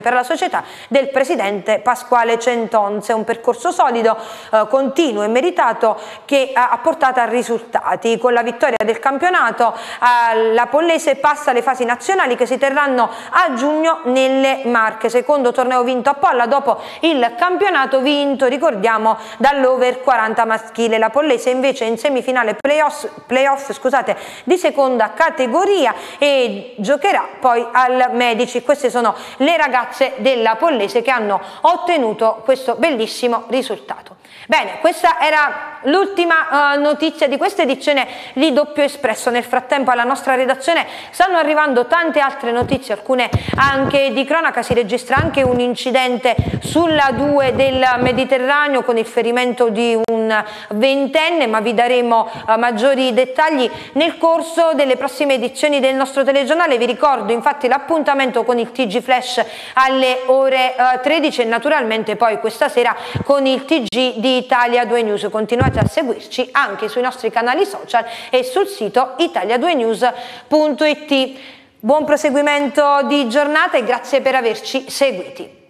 per la società del presidente Pasquale Centonze, un percorso solido, continuo e meritato che ha portato a risultati. Con la vittoria del campionato la Pollese passa alle fasi nazionali che si terranno a giugno nelle Marche, secondo torneo vinto a Polla dopo il campionato vinto, ricordiamo, dall'Over 40 maschile. La Pollese invece in semifinale playoff di seconda categoria e giocherà poi al Medici. Queste sono le ragazze della Pollese che hanno ottenuto questo bellissimo risultato. Bene, questa era l'ultima notizia di questa edizione di Doppio Espresso. Nel frattempo alla nostra redazione stanno arrivando tante altre notizie, alcune anche di cronaca. Si registra anche un incidente sulla 2 del Mediterraneo con il ferimento di un ventenne, ma vi daremo maggiori dettagli nel corso delle prossime edizioni del nostro telegiornale. Vi ricordo infatti l'appuntamento con il TG Flash alle ore 13 e naturalmente poi questa sera con il TG di Italia 2 News. Continuate a seguirci anche sui nostri canali social e sul sito italia2news.it. Buon proseguimento di giornata e grazie per averci seguiti.